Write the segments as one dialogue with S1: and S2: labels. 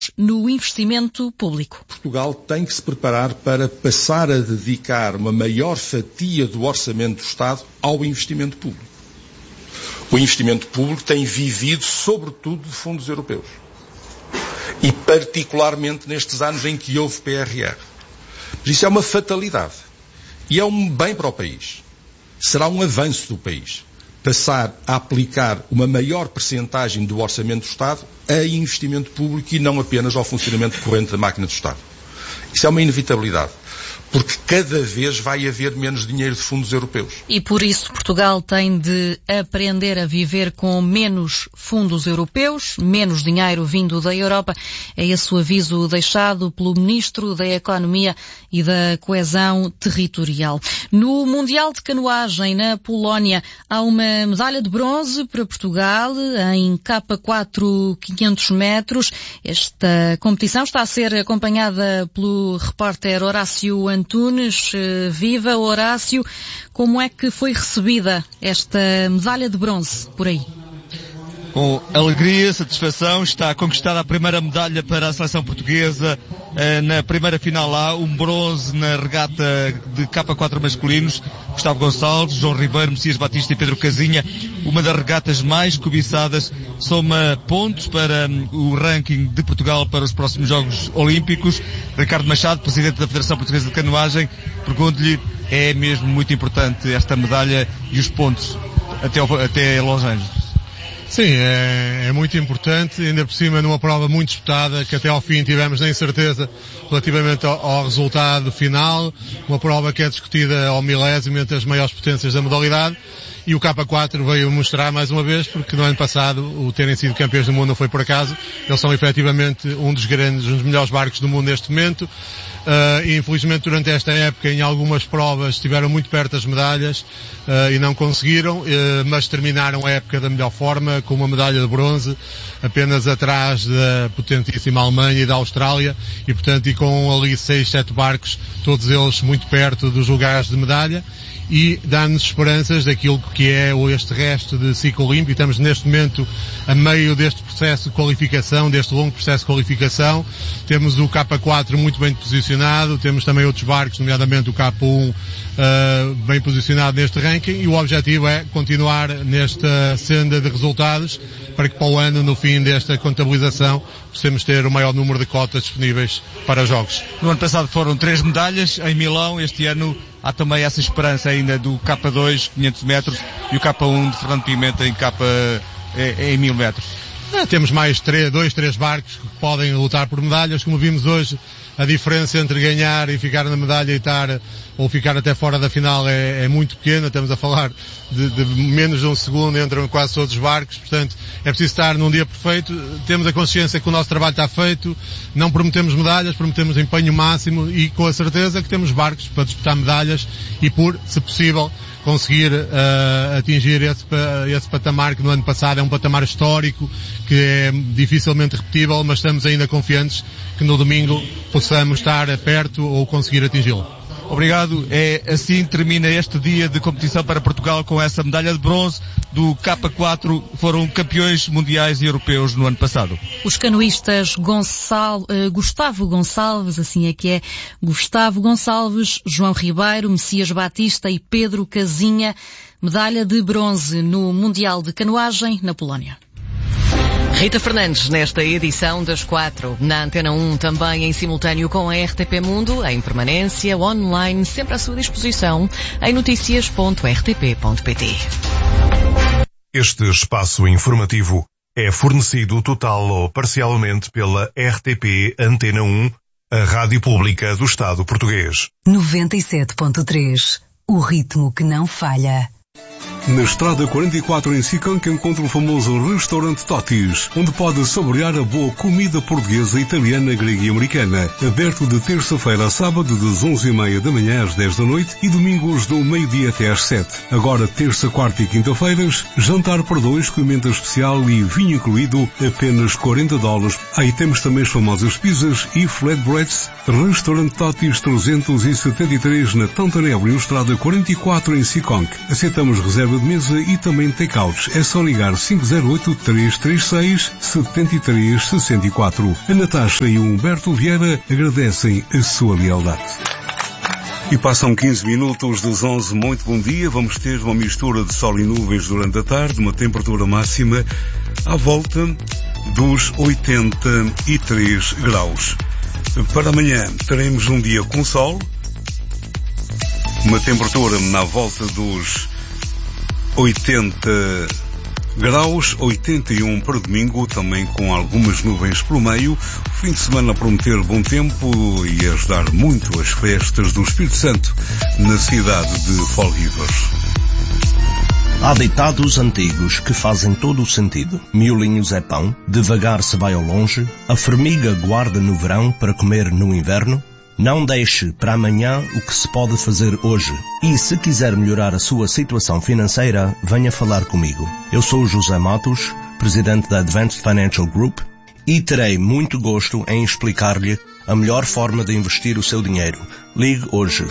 S1: no investimento público.
S2: Portugal tem que se preparar para passar a dedicar uma maior fatia do orçamento do Estado ao investimento público. O investimento público tem vivido, sobretudo, de fundos europeus. E particularmente nestes anos em que houve PRR. Mas isso é uma fatalidade. E é um bem para o país. Será um avanço do país passar a aplicar uma maior percentagem do orçamento do Estado a investimento público e não apenas ao funcionamento corrente da máquina do Estado. Isso é uma inevitabilidade, porque cada vez vai haver menos dinheiro de fundos europeus.
S1: E por isso Portugal tem de aprender a viver com menos fundos europeus, menos dinheiro vindo da Europa. É esse o aviso deixado pelo Ministro da Economia e da Coesão Territorial. No Mundial de Canoagem na Polónia há uma medalha de bronze para Portugal em K4 500 metros. Esta competição está a ser acompanhada pelo repórter Horácio Antunes. Viva, Horácio, como é que foi recebida esta medalha de bronze por aí?
S3: Com alegria, satisfação, está conquistada a primeira medalha para a seleção portuguesa na primeira final lá, um bronze na regata de K4 masculinos. Gustavo Gonçalves, João Ribeiro, Messias Batista e Pedro Casinha, uma das regatas mais cobiçadas, soma pontos para o ranking de Portugal para os próximos Jogos Olímpicos. Ricardo Machado, Presidente da Federação Portuguesa de Canoagem, pergunto-lhe, é mesmo muito importante esta medalha e os pontos até Los Angeles?
S4: Sim, é muito importante, ainda por cima numa prova muito disputada, que até ao fim tivemos na incerteza relativamente ao resultado final, uma prova que é discutida ao milésimo entre as maiores potências da modalidade, e o K4 veio mostrar mais uma vez, porque no ano passado o terem sido campeões do mundo não foi por acaso, eles são efetivamente um dos melhores barcos do mundo neste momento. E infelizmente durante esta época em algumas provas estiveram muito perto das medalhas e não conseguiram, mas terminaram a época da melhor forma, com uma medalha de bronze, apenas atrás da potentíssima Alemanha e da Austrália, e portanto e com ali 6, 7 barcos, todos eles muito perto dos lugares de medalha, e dá-nos esperanças daquilo que é este resto de ciclo olímpico. Estamos neste momento a meio deste processo de qualificação, deste longo processo de qualificação. Temos o K4 muito bem posicionado, temos também outros barcos, nomeadamente o K1, bem posicionado neste ranking, e o objetivo é continuar nesta senda de resultados para que para o ano, no fim desta contabilização, possamos ter o maior número de cotas disponíveis para os Jogos.
S3: No ano passado foram 3 medalhas em Milão, este ano há também essa esperança ainda do K2, 500 metros, e o K1 de Fernando Pimenta em 1000 metros.
S4: Temos mais 2, 3 barcos que podem lutar por medalhas, como vimos hoje. A diferença entre ganhar e ficar na medalha ou ficar até fora da final é muito pequena. Estamos a falar de menos de um segundo entre quase todos os barcos. Portanto, é preciso estar num dia perfeito. Temos a consciência que o nosso trabalho está feito. Não prometemos medalhas, prometemos empenho máximo e com a certeza que temos barcos para disputar medalhas e se possível, conseguir atingir esse patamar que no ano passado é um patamar histórico, que é dificilmente repetível, mas estamos ainda confiantes que no domingo possamos estar perto ou conseguir atingi-lo.
S3: Obrigado. Assim termina este dia de competição para Portugal com essa medalha de bronze do K4. Foram campeões mundiais e europeus no ano passado.
S1: Os canoístas Gustavo Gonçalves, assim é que é, Gustavo Gonçalves, João Ribeiro, Messias Batista e Pedro Casinha, medalha de bronze no Mundial de Canoagem na Polónia.
S5: Rita Fernandes, nesta edição das 4, na Antena 1, também em simultâneo com a RTP Mundo, em permanência, online, sempre à sua disposição, em noticias.rtp.pt.
S6: Este espaço informativo é fornecido total ou parcialmente pela RTP Antena 1, a Rádio Pública do Estado Português.
S7: 97.3, o ritmo que não falha.
S8: Na Estrada 44 em Sicanca encontra o famoso restaurante Totis, onde pode saborear a boa comida portuguesa, italiana, grega e americana. Aberto de terça-feira a sábado das 11h30 da manhã às 10 da noite e domingos do meio-dia até às 7. Agora terça, quarta e quinta-feiras, jantar para 2 com emenda especial e vinho incluído, apenas $40. Aí temos também as famosas pizzas e flatbreads. Restaurante Totis 373 na Tantanébrio, Estrada 44 em Sicanca. Aceitamos reservas reserva de mesa e também take-outs. É só ligar 508-336-7364. A Natasha e o Humberto Vieira agradecem a sua lealdade. E passam 15 minutos das 11. Muito bom dia. Vamos ter uma mistura de sol e nuvens durante a tarde, uma temperatura máxima à volta dos 83 graus. Para amanhã teremos um dia com sol, uma temperatura na volta dos 80 graus, 81 para domingo, também com algumas nuvens pelo meio. O fim de semana a prometer bom tempo e ajudar muito as festas do Espírito Santo na cidade de Fall River.
S9: Há ditados antigos que fazem todo o sentido. Miolinhos é pão, devagar se vai ao longe, a formiga guarda no verão para comer no inverno. Não deixe para amanhã o que se pode fazer hoje. E se quiser melhorar a sua situação financeira, venha falar comigo. Eu sou o José Matos, presidente da Advanced Financial Group, e terei muito gosto em explicar-lhe a melhor forma de investir o seu dinheiro. Ligue hoje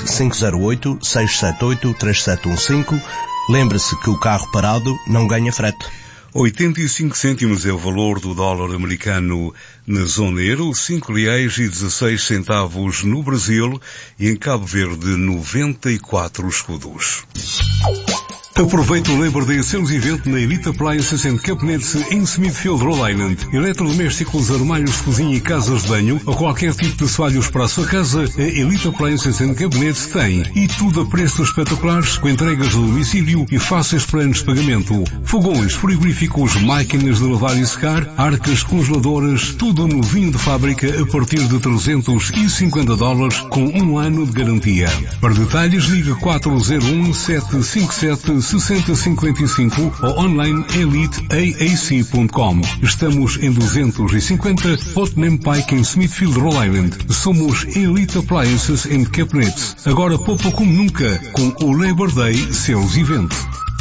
S9: 508-678-3715. Lembre-se que o carro parado não ganha frete.
S8: 85 cêntimos é o valor do dólar americano na zona euro, R$5,16 no Brasil e em Cabo Verde 94 escudos. Aproveite o Labor Day Sales Event na Elite Appliances and Cabinets em Smithfield, Rhode Island. Eletrodomésticos, armários de cozinha e casas de banho ou qualquer tipo de assoalhos para a sua casa, a Elite Appliances and Cabinets tem. E tudo a preços espetaculares, com entregas do domicílio e fáceis planos de pagamento. Fogões, frigoríficos, máquinas de lavar e secar, arcas congeladoras, tudo novinho de fábrica a partir de $350 com 1 ano de garantia. Para detalhes, ligue 401-757-6055 ou online eliteaac.com. Estamos em 250 Putnam Pike em Smithfield, Rhode Island. Somos Elite Appliances and Cabinets. Agora poupa como nunca com o Labor Day Sales Event.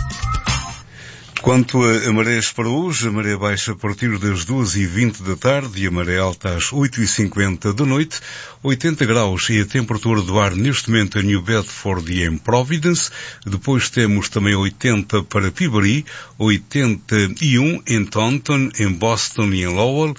S8: Quanto a marés para hoje, a maré baixa a partir das 2h20 da tarde e a maré alta às 8h50 da noite, 80 graus e a temperatura do ar neste momento em New Bedford e em Providence. Depois temos também 80 para Peabody, 81 em Taunton, em Boston e em Lowell,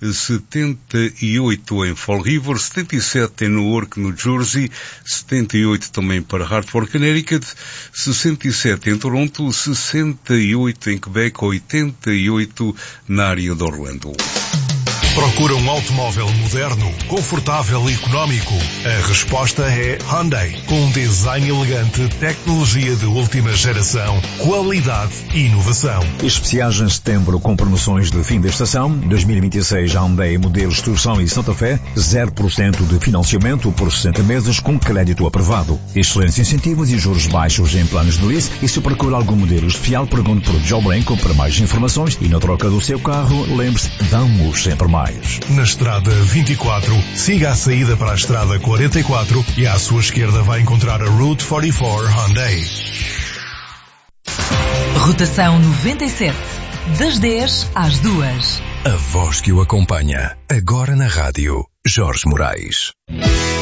S8: 78 em Fall River, 77 em Newark, New Jersey, 78 também para Hartford, Connecticut, 67 em Toronto, 68 em Quebec, 88 na área de Orlando.
S6: Procura um automóvel moderno, confortável e económico? A resposta é Hyundai. Com um design elegante, tecnologia de última geração, qualidade e inovação.
S10: Especiais em setembro com promoções de fim da estação. 2026 Hyundai modelos Tucson e Santa Fé, 0% de financiamento por 60 meses com crédito aprovado. Excelentes incentivos e juros baixos em planos de lease. E se procura algum modelo especial, pergunte por Joe Branco para mais informações. E na troca do seu carro, lembre-se, damos sempre mais.
S6: Na estrada 24, siga a saída para a estrada 44 e à sua esquerda vai encontrar a Route 44 Hyundai.
S7: Rotação 97, das 10 às 2.
S11: A voz que o acompanha, agora na rádio, Jorge Moraes.